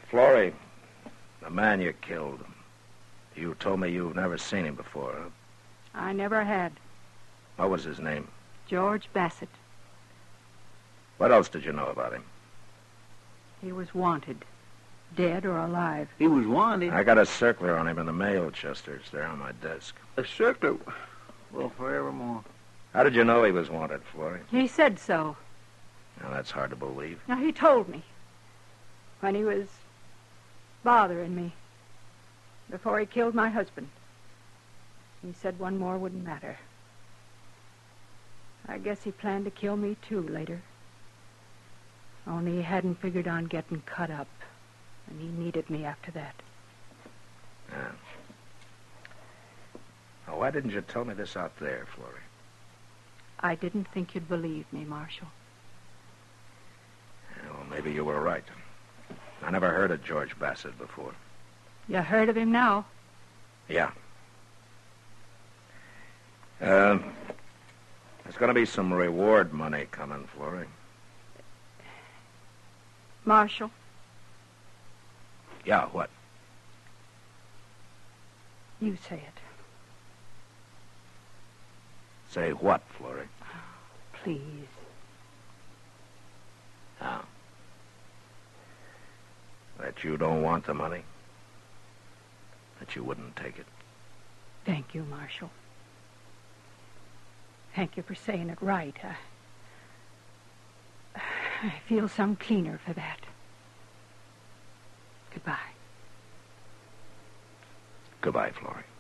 Florrie, the man you killed, you told me you've never seen him before, huh? I never had. What was his name? George Bassett. What else did you know about him? He was wanted. Dead or alive. He was wanted. I got a circular on him in the mail, Chester. It's there on my desk. A circular? Well, forevermore. How did you know he was wanted, Florrie? He said so. Now, that's hard to believe. Now, he told me. When he was bothering me. Before he killed my husband. He said one more wouldn't matter. I guess he planned to kill me, too, later. Only he hadn't figured on getting cut up. And he needed me after that. Yeah. Now, why didn't you tell me this out there, Florrie? I didn't think you'd believe me, Marshal. Well, maybe you were right. I never heard of George Bassett before. You heard of him now? Yeah. There's going to be some reward money coming, Florrie. Marshal? Yeah, what? You say it. Say what, Florrie? Please. Now. That you don't want the money? That you wouldn't take it? Thank you, Marshal. Thank you for saying it right. I feel some cleaner for that. Goodbye. Goodbye, Florrie.